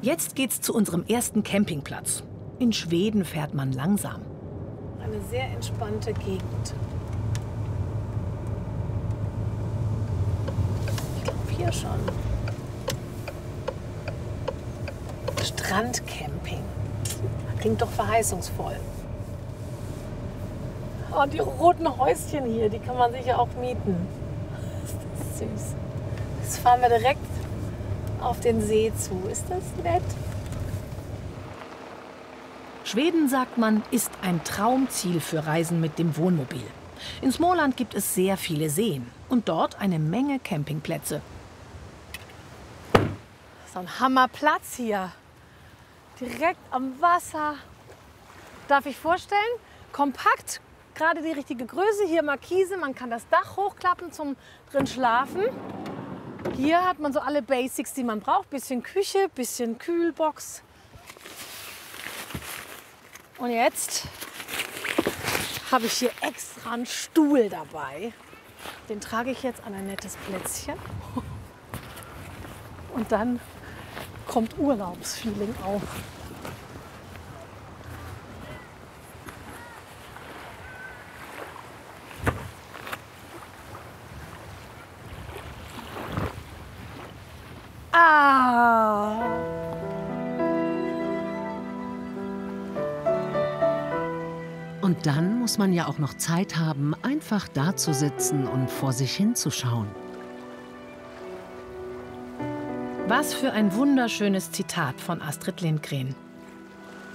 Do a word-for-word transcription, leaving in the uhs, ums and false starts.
Jetzt geht's zu unserem ersten Campingplatz. In Schweden fährt man langsam. Eine sehr entspannte Gegend. Ich glaube hier schon. Strandcamping. Klingt doch verheißungsvoll. Oh, die roten Häuschen hier, die kann man sich ja auch mieten. Das ist süß. Jetzt fahren wir direkt auf den See zu. Ist das nett? Schweden, sagt man, ist ein Traumziel für Reisen mit dem Wohnmobil. In Småland gibt es sehr viele Seen und dort eine Menge Campingplätze. So ein Hammerplatz hier. Direkt am Wasser. Darf ich vorstellen? Kompakt, gerade die richtige Größe. Hier Markise, man kann das Dach hochklappen zum drin schlafen. Hier hat man so alle Basics, die man braucht. Bisschen Küche, bisschen Kühlbox. Und jetzt habe ich hier extra einen Stuhl dabei. Den trage ich jetzt an ein nettes Plätzchen. Und dann kommt Urlaubsfeeling auf. Ah! Und dann muss man ja auch noch Zeit haben, einfach da zu sitzen und vor sich hinzuschauen. Was für ein wunderschönes Zitat von Astrid Lindgren.